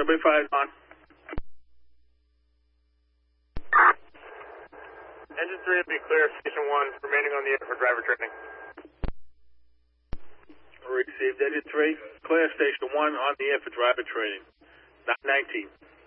Subway 5 is on. Engine 3 will be clear. Station 1 remaining on the air for driver training. Received. Engine 3, clear. Station 1 on the air for driver training. 19.